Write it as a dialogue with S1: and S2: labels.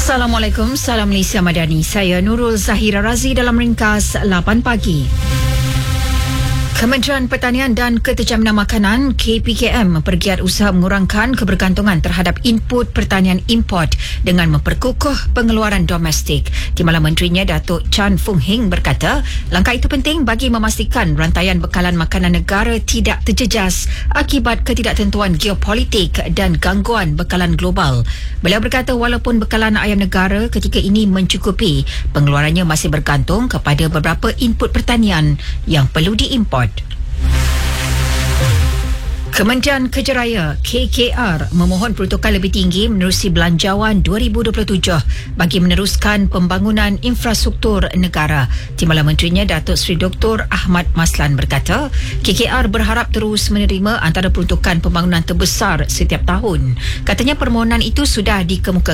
S1: Assalamualaikum, salam Malaysia Madani. Saya Nurul Zahira Razi dalam ringkas 8 pagi. Kementerian Pertanian dan Ketajaman Makanan KPKM bergiat usaha mengurangkan kebergantungan terhadap input pertanian import dengan memperkukuh pengeluaran domestik. Timbalan Menterinya Datuk Chan Fung Hing berkata, langkah itu penting bagi memastikan rantaian bekalan makanan negara tidak terjejas akibat ketidaktentuan geopolitik dan gangguan bekalan global. Beliau berkata walaupun bekalan ayam negara ketika ini mencukupi, pengeluarannya masih bergantung kepada beberapa input pertanian yang perlu diimport. Kementerian Kerja Raya KKR memohon peruntukan lebih tinggi menerusi Belanjawan 2027 bagi meneruskan pembangunan infrastruktur negara. Timbalan Menterinya Datuk Seri Dr. Ahmad Maslan berkata, KKR berharap terus menerima antara peruntukan pembangunan terbesar setiap tahun. Katanya permohonan itu sudah dikemukakan